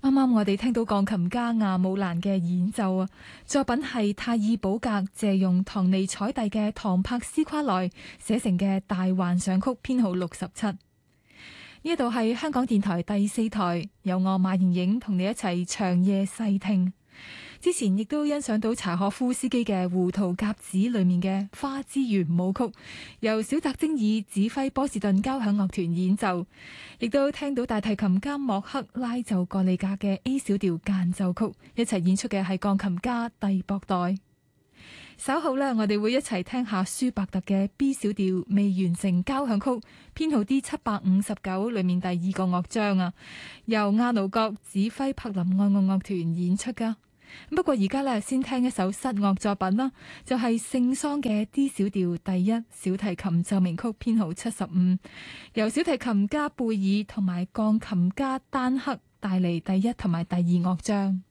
啱啱我哋聽到鋼琴家亞姆蘭嘅演奏啊，作品係泰爾保格借用唐尼采蒂嘅唐柏斯夸萊寫成嘅大幻想曲編號67。呢度係香港電台第4台，由我馬瑩瑩同你一齊長夜細聽。之前亦都欣賞到柴可夫斯基嘅《胡桃夾子》裏面嘅花之圓舞曲，由小澤征爾指揮波士頓交響樂團演奏，亦都聽到大提琴家莫克拉奏格里格嘅 A 小調間奏曲，一齊演出嘅係鋼琴家蒂博代。稍後呢，我哋會一齊聽下舒伯特嘅 B 小調未完成交響曲編號 D759 裏面第2個樂章啊，由亞奴國指揮柏林愛樂樂團演出噶。不過而家咧，先聽一首室樂作品啦，就係聖桑嘅 D 小調第1小提琴奏鳴曲編號75，由小提琴家貝爾同埋鋼琴家丹克帶嚟第1同埋第2樂章。